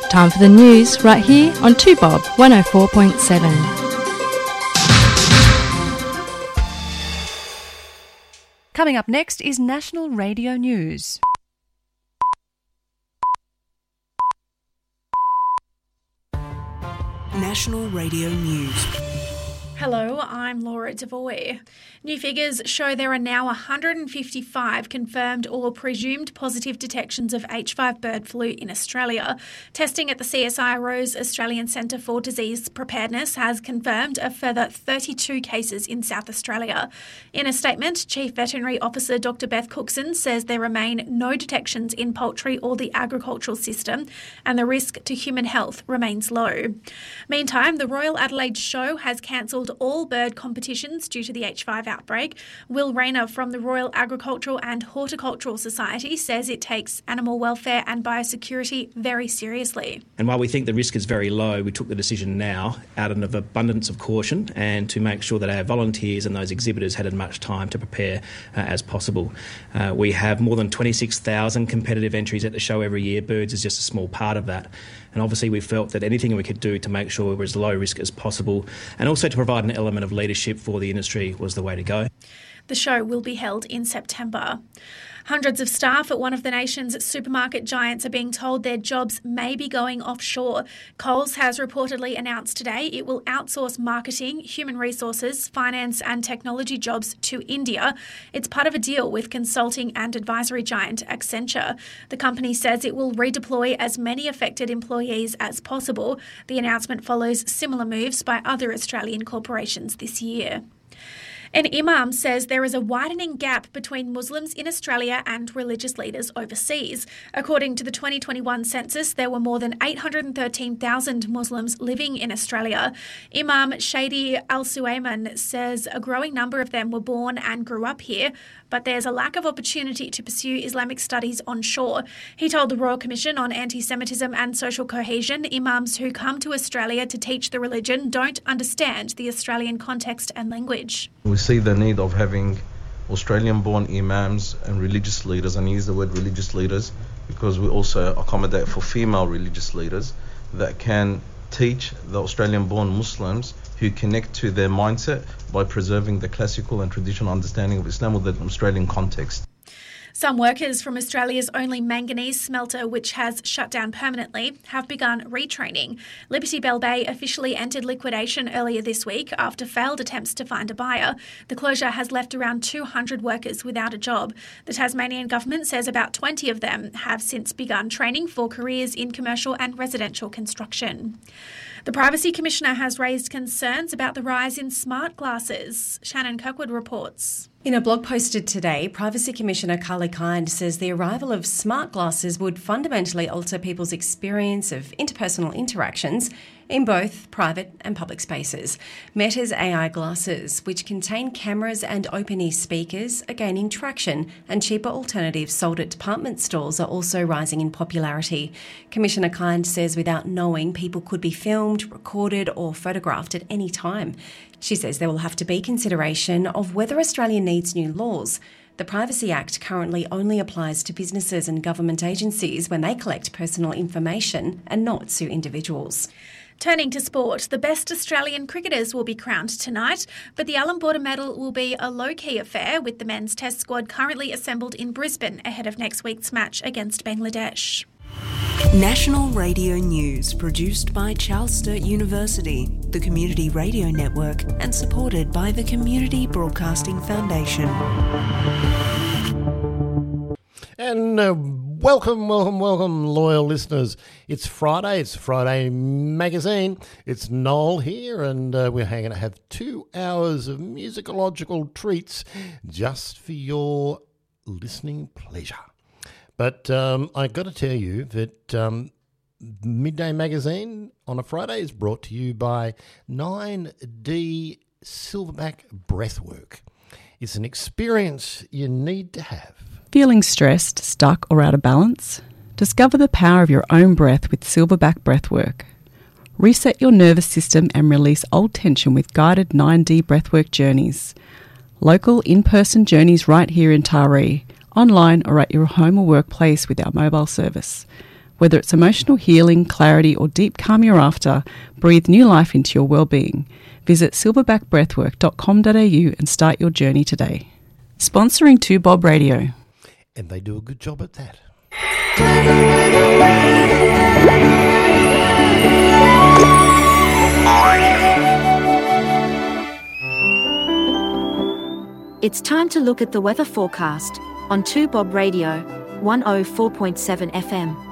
Time for the news right here on 2Bob 104.7. Coming up next is National Radio News. National Radio News. Hello, I'm Laura Devoy. New figures show there are now 155 confirmed or presumed positive detections of H5 bird flu in Australia. Testing at the CSIRO's Australian Centre for Disease Preparedness has confirmed a further 32 cases in South Australia. In a statement, Chief Veterinary Officer Dr Beth Cookson says there remain no detections in poultry or the agricultural system and the risk to human health remains low. Meantime, the Royal Adelaide Show has cancelled all bird competitions due to the H5 outbreak. Will Rayner from the Royal Agricultural and Horticultural Society says it takes animal welfare and biosecurity very seriously. And while we think the risk is very low, we took the decision now out of abundance of caution and to make sure that our volunteers and those exhibitors had as much time to prepare as possible. We have more than 26,000 competitive entries at the show every year. Birds is just a small part of that. And obviously we felt that anything we could do to make sure we were as low risk as possible and also to provide an element of leadership for the industry was the way to go. The show will be held in September. Hundreds of staff at one of the nation's supermarket giants are being told their jobs may be going offshore. Coles has reportedly announced today it will outsource marketing, human resources, finance and technology jobs to India. It's part of a deal with consulting and advisory giant Accenture. The company says it will redeploy as many affected employees as possible. The announcement follows similar moves by other Australian corporations this year. An imam says there is a widening gap between Muslims in Australia and religious leaders overseas. According to the 2021 census, there were more than 813,000 Muslims living in Australia. Imam Shadi Al-Suayman says a growing number of them were born and grew up here, but there's a lack of opportunity to pursue Islamic studies onshore. He told the Royal Commission on Anti-Semitism and Social Cohesion imams who come to Australia to teach the religion don't understand the Australian context and language. We see the need of having Australian-born imams and religious leaders, and I use the word religious leaders because we also accommodate for female religious leaders that can teach the Australian-born Muslims who connect to their mindset by preserving the classical and traditional understanding of Islam with the Australian context. Some workers from Australia's only manganese smelter, which has shut down permanently, have begun retraining. Liberty Bell Bay officially entered liquidation earlier this week after failed attempts to find a buyer. The closure has left around 200 workers without a job. The Tasmanian government says about 20 of them have since begun training for careers in commercial and residential construction. The Privacy Commissioner has raised concerns about the rise in smart glasses. Shannon Kirkwood reports. In a blog posted today, Privacy Commissioner Carly Kind says the arrival of smart glasses would fundamentally alter people's experience of interpersonal interactions in both private and public spaces. Meta's AI glasses, which contain cameras and open-ear speakers, are gaining traction, and cheaper alternatives sold at department stores are also rising in popularity. Commissioner Kind says without knowing, people could be filmed, recorded or photographed at any time. She says there will have to be consideration of whether Australia needs new laws. The Privacy Act currently only applies to businesses and government agencies when they collect personal information and not sue individuals. Turning to sport, the best Australian cricketers will be crowned tonight, but the Allan Border Medal will be a low-key affair with the men's test squad currently assembled in Brisbane ahead of next week's match against Bangladesh. National Radio News, produced by Charles Sturt University, the Community Radio Network, and supported by the Community Broadcasting Foundation. And welcome, loyal listeners. It's Friday Magazine. It's Noel here, and we're going to have 2 hours of musicological treats just for your listening pleasure. But I got to tell you that Midday Magazine on a Friday is brought to you by 9D Silverback Breathwork. It's an experience you need to have. Feeling stressed, stuck or out of balance? Discover the power of your own breath with Silverback Breathwork. Reset your nervous system and release old tension with guided 9D Breathwork journeys. Local in-person journeys right here in Taree. Online or at your home or workplace with our mobile service. Whether it's emotional healing, clarity, or deep calm you're after, breathe new life into your well-being. Visit silverbackbreathwork.com.au and start your journey today. Sponsoring 2Bob Radio. And they do a good job at that. It's time to look at the weather forecast on 2Bob Radio, 104.7 FM.